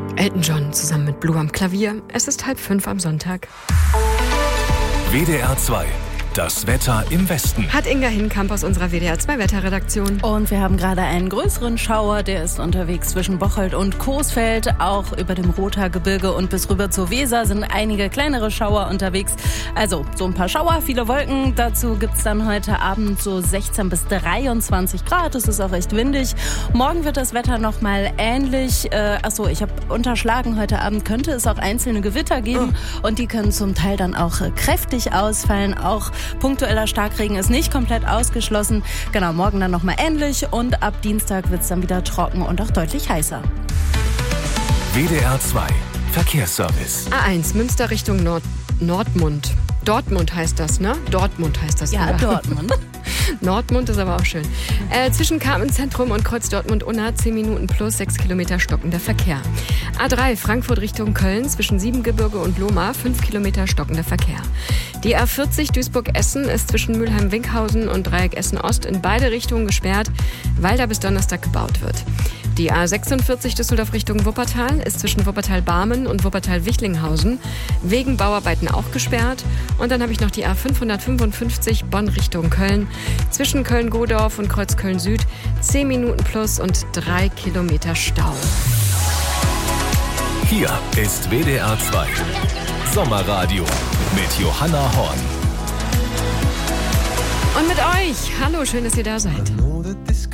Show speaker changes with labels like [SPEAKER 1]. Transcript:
[SPEAKER 1] Elton John zusammen mit Blue am Klavier. Es ist 4:30 am Sonntag.
[SPEAKER 2] WDR 2. Das Wetter im Westen.
[SPEAKER 1] Hat Inga Hinkamp aus unserer WDR 2 Wetterredaktion.
[SPEAKER 3] Und wir haben gerade einen größeren Schauer, der ist unterwegs zwischen Bocholt und Coesfeld. Auch über dem Rothaargebirge und bis rüber zur Weser sind einige kleinere Schauer unterwegs. Also so ein paar Schauer, viele Wolken. Dazu gibt's dann heute Abend so 16 bis 23 Grad. Es ist auch recht windig. Morgen wird das Wetter nochmal ähnlich. Ich habe unterschlagen, heute Abend könnte es auch einzelne Gewitter geben. Und die können zum Teil dann auch kräftig ausfallen. Auch punktueller Starkregen ist nicht komplett ausgeschlossen. Genau, morgen dann nochmal ähnlich und ab Dienstag wird es dann wieder trocken und auch deutlich heißer.
[SPEAKER 2] WDR 2 Verkehrsservice.
[SPEAKER 1] A1 Münster Richtung Nordmund. Dortmund heißt das, ne? Dortmund heißt das.
[SPEAKER 3] Ja, Dortmund.
[SPEAKER 1] Nordmund ist aber auch schön. Zwischen Carmen-Zentrum und Kreuz Dortmund-Unna 10 Minuten plus 6 Kilometer stockender Verkehr. A3 Frankfurt Richtung Köln zwischen Siebengebirge und Lohmar 5 Kilometer stockender Verkehr. Die A40 Duisburg-Essen ist zwischen Mülheim-Winkhausen und Dreieck Essen-Ost in beide Richtungen gesperrt, weil da bis Donnerstag gebaut wird. Die A46 Düsseldorf Richtung Wuppertal ist zwischen Wuppertal-Barmen und Wuppertal-Wichlinghausen wegen Bauarbeiten auch gesperrt. Und dann habe ich noch die A555 Bonn Richtung Köln zwischen Köln-Godorf und Kreuz Köln-Süd 10 Minuten plus und 3 Kilometer Stau.
[SPEAKER 2] Hier ist WDR 2 Sommerradio mit Johanna Horn.
[SPEAKER 1] Und mit euch. Hallo, schön, dass ihr da seid.